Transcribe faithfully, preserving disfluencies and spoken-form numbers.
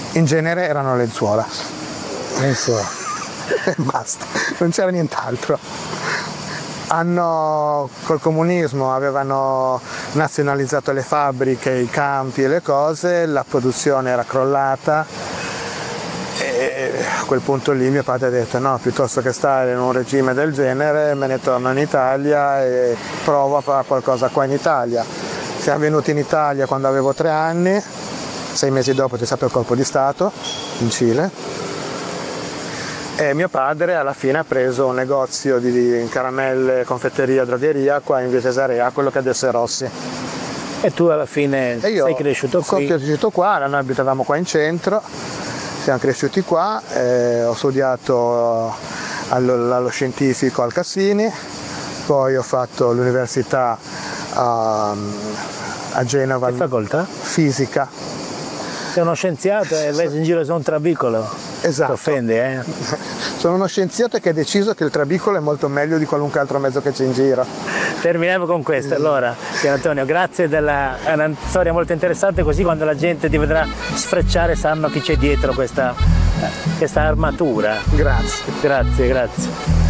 In genere erano lenzuola. Lenzuola. Basta, non c'era nient'altro. Hanno, col comunismo avevano nazionalizzato le fabbriche, i campi e le cose, la produzione era crollata e a quel punto lì mio padre ha detto no, piuttosto che stare in un regime del genere me ne torno in Italia e provo a fare qualcosa qua in Italia. Siamo venuti in Italia quando avevo tre anni, sei mesi dopo c'è stato il colpo di Stato in Cile. E mio padre alla fine ha preso un negozio di caramelle, confetteria, drogheria qua in via Cesarea, quello che adesso è Rossi. E tu alla fine E io sei cresciuto qui? Sono cresciuto qua, noi abitavamo qua in centro, siamo cresciuti qua, eh, ho studiato allo, allo scientifico al Cassini, poi ho fatto l'università a, a Genova. Che facoltà? Fisica. Sei uno scienziato e vai in giro su un trabicolo. Esatto. Ti offendi, eh? Sono uno scienziato che ha deciso che il trabicolo è molto meglio di qualunque altro mezzo che c'è in giro. Terminiamo con questo. Allora, Pier Antonio, grazie, della, è una storia molto interessante, così quando la gente ti vedrà sfrecciare sanno chi c'è dietro questa, questa armatura. Grazie. Grazie, grazie.